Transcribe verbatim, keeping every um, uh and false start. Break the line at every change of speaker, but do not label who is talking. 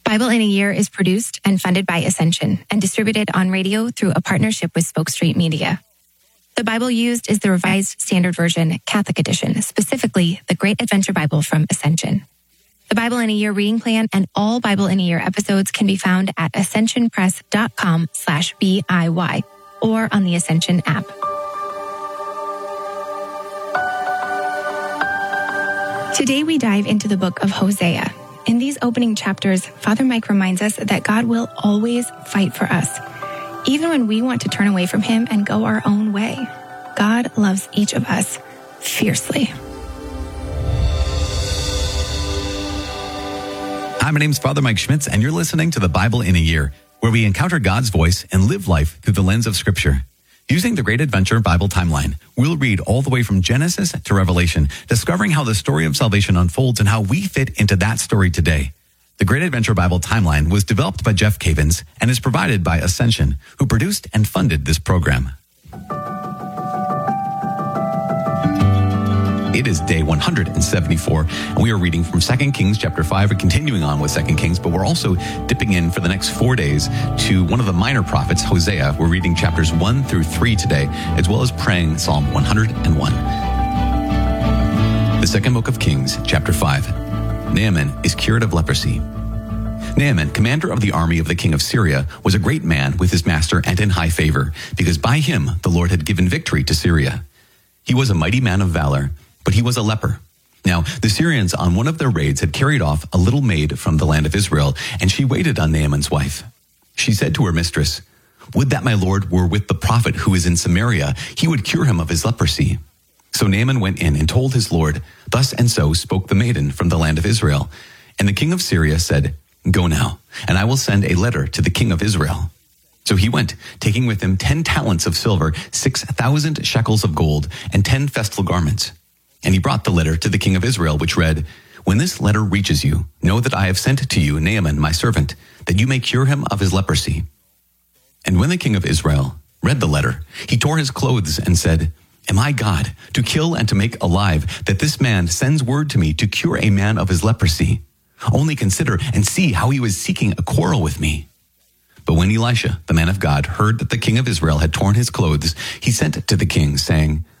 Bible in a Year is produced and funded by Ascension and distributed on radio through a partnership with Spoke Street Media. The Bible used is the Revised Standard Version Catholic Edition, specifically the Great Adventure Bible from Ascension. The Bible in a Year reading plan and all Bible in a Year episodes can be found at ascensionpress.com slash BIY or on the Ascension app. Today we dive into the book of Hosea. In these opening chapters, Father Mike reminds us that God will always fight for us, even when we want to turn away from him and go our own way. God loves each of us fiercely.
Hi, my name's Father Mike Schmitz, and you're listening to the Bible in a Year, where we encounter God's voice and live life through the lens of Scripture. Using the Great Adventure Bible timeline, we'll read all the way from Genesis to Revelation, discovering how the story of salvation unfolds and how we fit into that story today. The Great Adventure Bible timeline was developed by Jeff Cavins and is provided by Ascension, who produced and funded this program. It is day one hundred seventy-four, and we are reading from Second Kings chapter five. We're continuing on with Second Kings, but we're also dipping in for the next four days to one of the minor prophets, Hosea. We're reading chapters one through three today, as well as praying Psalm one hundred one. The second book of Kings, chapter five. Naaman is cured of leprosy. Naaman, commander of the army of the king of Syria, was a great man with his master and in high favor, because by him the Lord had given victory to Syria. He was a mighty man of valor, but he was a leper. Now, the Syrians on one of their raids had carried off a little maid from the land of Israel, and she waited on Naaman's wife. She said to her mistress, "Would that my Lord were with the prophet who is in Samaria, he would cure him of his leprosy." So Naaman went in and told his Lord, "Thus and so spoke the maiden from the land of Israel." And the king of Syria said, "Go now, and I will send a letter to the king of Israel." So he went, taking with him ten talents of silver, six thousand shekels of gold, and ten festal garments. And he brought the letter to the king of Israel, which read, "When this letter reaches you, know that I have sent to you Naaman, my servant, that you may cure him of his leprosy." And when the king of Israel read the letter, he tore his clothes and said, "Am I God, to kill and to make alive, that this man sends word to me to cure a man of his leprosy? Only consider and see how he was seeking a quarrel with me." But when Elisha, the man of God, heard that the king of Israel had torn his clothes, he sent to the king, saying,